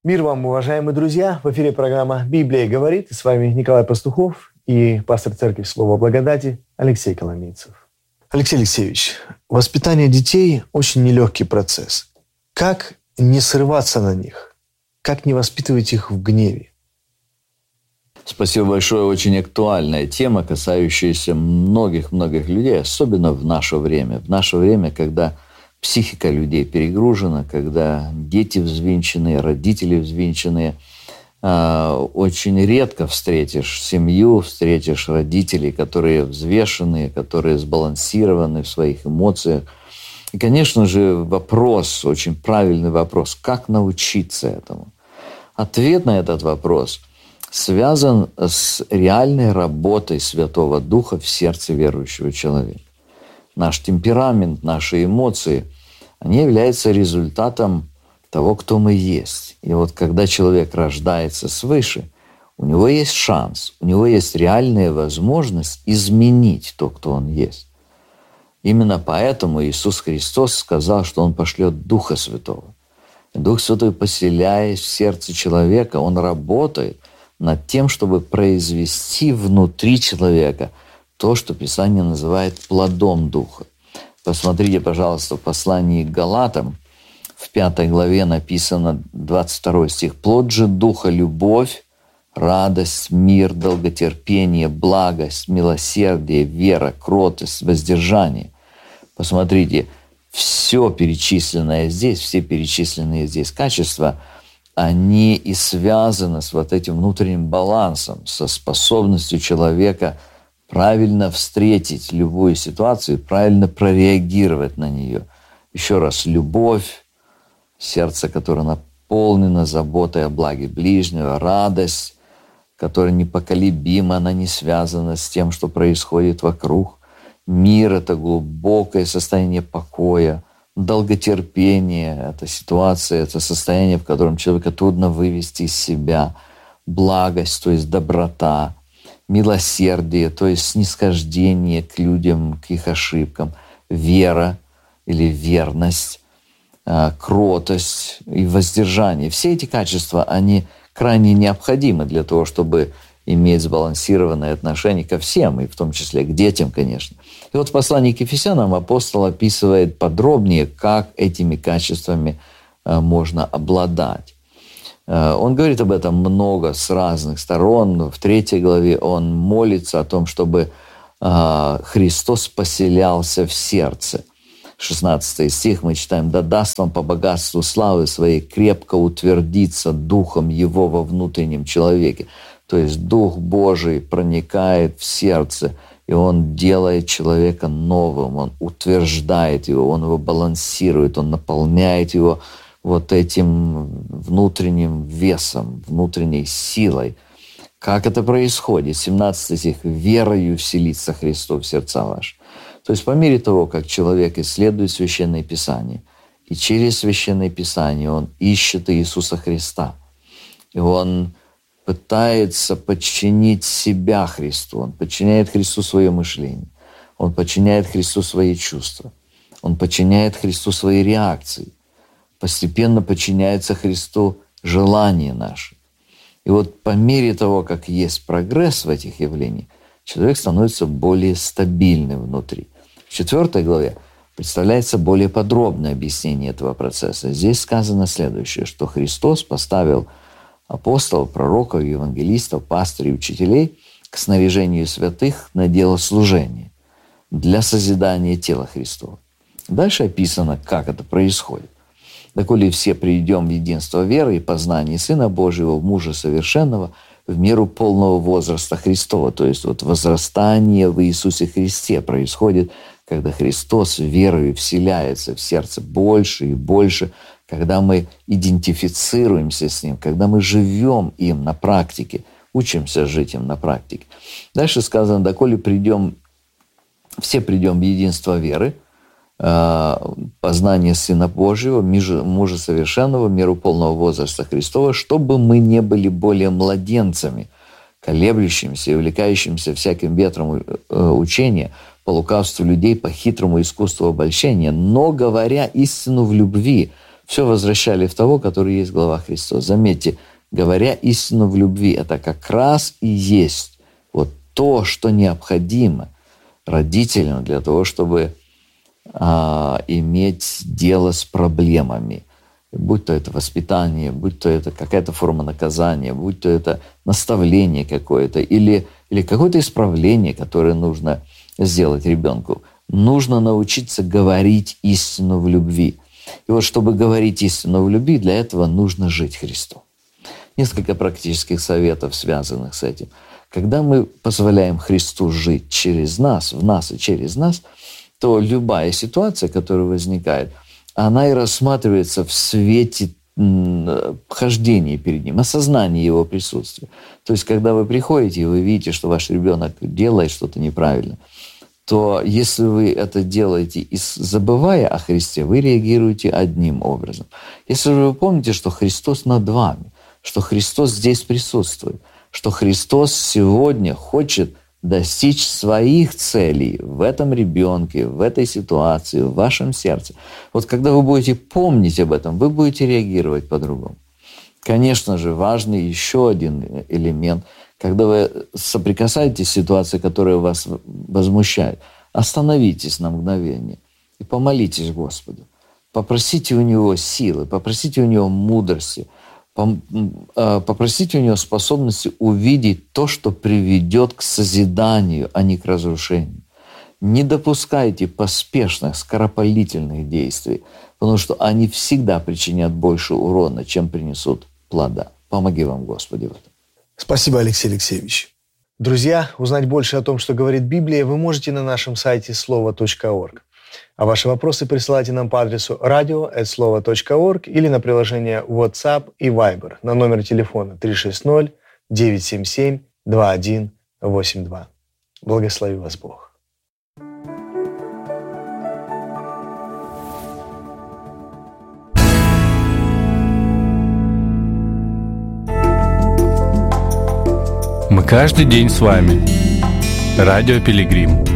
Мир вам, уважаемые друзья! В эфире программа «Библия говорит». И с вами Николай Пастухов и пастор церкви Слова Благодати Алексей Коломийцев. Алексей Алексеевич, воспитание детей – очень нелегкий процесс. Как не срываться на них? Как не воспитывать их в гневе? Спасибо большое. Очень актуальная тема, касающаяся многих-многих людей, особенно в наше время. В наше время, когда психика людей перегружена, когда дети взвинченные, родители взвинченные. Очень редко встретишь семью, встретишь родителей, которые взвешенные, которые сбалансированы в своих эмоциях. И, конечно же, вопрос, очень правильный вопрос, как научиться этому? Ответ на этот вопрос связан с реальной работой Святого Духа в сердце верующего человека. Наш темперамент, наши эмоции, они являются результатом того, кто мы есть. И вот когда человек рождается свыше, у него есть шанс, у него есть реальная возможность изменить то, кто он есть. Именно поэтому Иисус Христос сказал, что Он пошлет Духа Святого. И Дух Святой, поселяясь в сердце человека, Он работает над тем, чтобы произвести внутри человека то, что Писание называет плодом Духа. Посмотрите, пожалуйста, в послании к Галатам, в 5 главе написано 22 стих. «Плод же Духа – любовь, радость, мир, долготерпение, благость, милосердие, вера, кротость, воздержание». Посмотрите, все перечисленное здесь, все перечисленные здесь качества, они и связаны с вот этим внутренним балансом, со способностью человека правильно встретить любую ситуацию, правильно прореагировать на нее. Еще раз, любовь, сердце, которое наполнено заботой о благе ближнего, радость, которая непоколебима, она не связана с тем, что происходит вокруг. Мир – это глубокое состояние покоя, долготерпение – это ситуация, это состояние, в котором человека трудно вывести из себя, благость, то есть доброта, милосердие, то есть снисхождение к людям, к их ошибкам, вера или верность, кротость и воздержание. Все эти качества, они крайне необходимы для того, чтобы иметь сбалансированное отношение ко всем, и в том числе к детям, конечно. И вот в послании к Ефесянам апостол описывает подробнее, как этими качествами можно обладать. Он говорит об этом много с разных сторон. В 3 главе он молится о том, чтобы Христос поселялся в сердце. 16 стих мы читаем: «Да даст вам по богатству славы своей крепко утвердиться Духом Его во внутреннем человеке». То есть Дух Божий проникает в сердце, и Он делает человека новым, Он утверждает его, Он его балансирует, Он наполняет его вот этим внутренним весом, внутренней силой. Как это происходит? 17 стих. «Верою вселится Христос в сердца ваши». То есть по мере того, как человек исследует Священное Писание, и через Священное Писание он ищет Иисуса Христа, и он пытается подчинить себя Христу, он подчиняет Христу свое мышление, он подчиняет Христу свои чувства, он подчиняет Христу свои реакции, постепенно подчиняется Христу желания наши. И вот по мере того, как есть прогресс в этих явлениях, человек становится более стабильным внутри. В 4 главе представляется более подробное объяснение этого процесса. Здесь сказано следующее, что Христос поставил апостолов, пророков, евангелистов, пастырей, учителей к снаряжению святых на дело служения для созидания тела Христова. Дальше описано, как это происходит. «Доколе все придем в единство веры и познание Сына Божьего, в мужа совершенного, в меру полного возраста Христова». То есть вот возрастание в Иисусе Христе происходит, когда Христос верою вселяется в сердце больше и больше, когда мы идентифицируемся с Ним, когда мы живем им на практике, учимся жить им на практике. Дальше сказано: «Доколе все придем в единство веры, познание Сына Божьего, мужа совершенного, меру полного возраста Христова, чтобы мы не были более младенцами, колеблющимися и увлекающимися всяким ветром учения, по лукавству людей, по хитрому искусству обольщения, но, говоря истину в любви, все возвращали в того, который есть глава Христос. Заметьте, говоря истину в любви, это как раз и есть вот то, что необходимо родителям для того, чтобы иметь дело с проблемами. Будь то это воспитание, будь то это какая-то форма наказания, будь то это наставление какое-то или какое-то исправление, которое нужно сделать ребенку. Нужно научиться говорить истину в любви. И вот чтобы говорить истину в любви, для этого нужно жить Христом. Несколько практических советов, связанных с этим. Когда мы позволяем Христу жить через нас, в нас и через нас, то любая ситуация, которая возникает, она и рассматривается в свете хождения перед Ним, осознания Его присутствия. То есть, когда вы приходите, и вы видите, что ваш ребенок делает что-то неправильно, то если вы это делаете, забывая о Христе, вы реагируете одним образом. Если вы помните, что Христос над вами, что Христос здесь присутствует, что Христос сегодня хочет достичь своих целей в этом ребенке, в этой ситуации, в вашем сердце. Вот когда вы будете помнить об этом, вы будете реагировать по-другому. Конечно же, важный еще один элемент. Когда вы соприкасаетесь с ситуацией, которая вас возмущает, остановитесь на мгновение и помолитесь Господу. Попросите у Него силы, попросите у Него мудрости, попросите у Него способности увидеть то, что приведет к созиданию, а не к разрушению. Не допускайте поспешных, скоропалительных действий, потому что они всегда причинят больше урона, чем принесут плода. Помоги вам, Господи, в этом. Спасибо, Алексей Алексеевич. Друзья, узнать больше о том, что говорит Библия, вы можете на нашем сайте слово.орг. А ваши вопросы присылайте нам по адресу radio@slovo.org или на приложение WhatsApp и Viber на номер телефона 360-977-2182. Благослови вас Бог. Мы каждый день с вами. Радио Пилигрим.